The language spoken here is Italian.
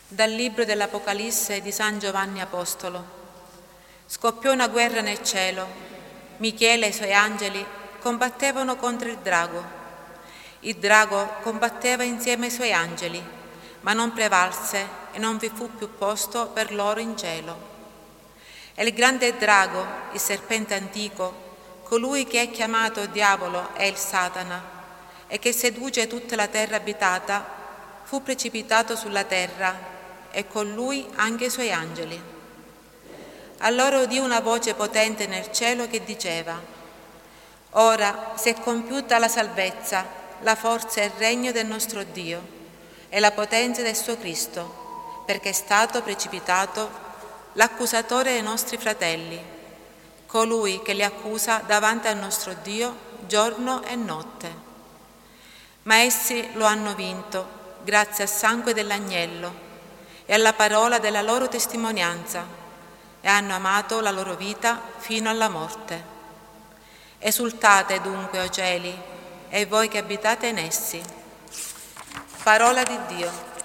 Dal libro dell'Apocalisse di San Giovanni Apostolo. Scoppiò una guerra nel cielo. Michele e i suoi angeli combattevano contro il drago. Il drago combatteva insieme ai suoi angeli, ma non prevalse e non vi fu più posto per loro in cielo. E il grande drago, il serpente antico, colui che è chiamato diavolo e il Satana, e che seduce tutta la terra abitata, fu precipitato sulla terra e con lui anche i suoi angeli. Allora udì una voce potente nel cielo che diceva: «Ora si è compiuta la salvezza, la forza e il regno del nostro Dio e la potenza del suo Cristo, perché è stato precipitato l'accusatore dei nostri fratelli, colui che li accusa davanti al nostro Dio giorno e notte. Ma essi lo hanno vinto grazie al sangue dell'agnello e alla parola della loro testimonianza, e hanno amato la loro vita fino alla morte. Esultate dunque, o cieli, e voi che abitate in essi». Parola di Dio.